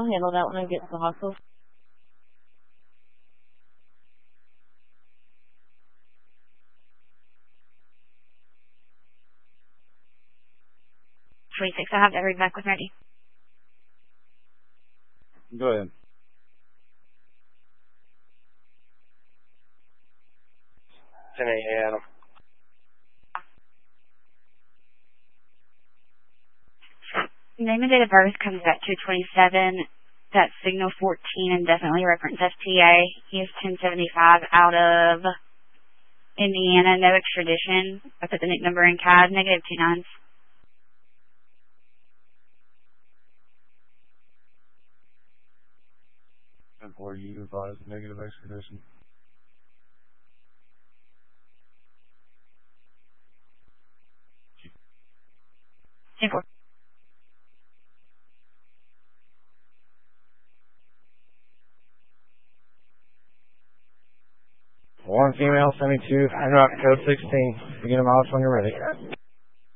I'll handle that when I get to the hospital. I have every back with ready. Go ahead. Adam. Name and date of birth comes at 227. That's signal 14 and definitely reference FTA. He is 1075 out of Indiana. No extradition. I put the NIC number in CAD. Negative 29s. Before you advise negative extradition. Simple. One female, 72, route code 16. Begin a mileage when you're ready.